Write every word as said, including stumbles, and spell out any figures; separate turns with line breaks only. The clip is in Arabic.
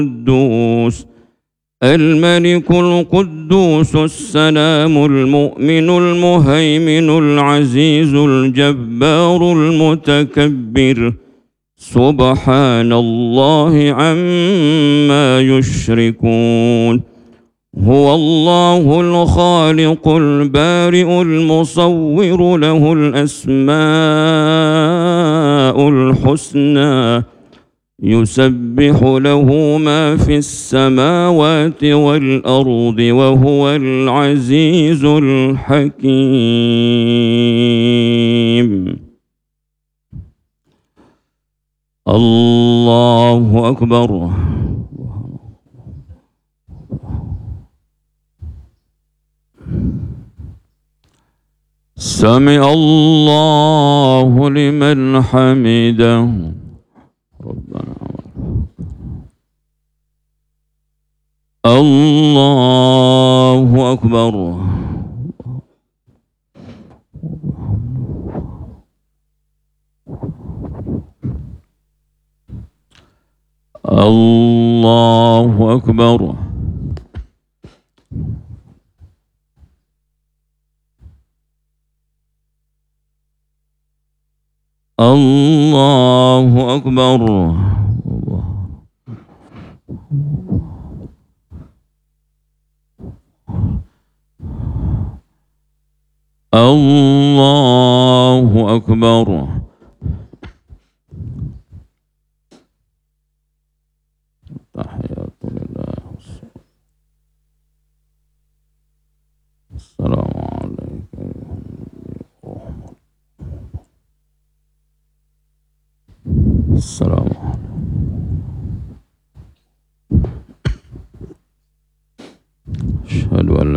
القدوس الملك القدوس السلام المؤمن المهيمن العزيز الجبار المتكبر سبحان الله عما يشركون. هو الله الخالق البارئ المصور له الأسماء الحسنى يسبح له ما في السماوات والأرض وهو العزيز الحكيم. الله أكبر. سمع الله لمن حمده ربنا. الله أكبر. الله أكبر. الله أكبر. الله أكبر. تحيات لله. السلام عليكم. السلام عليكم. أشهد أن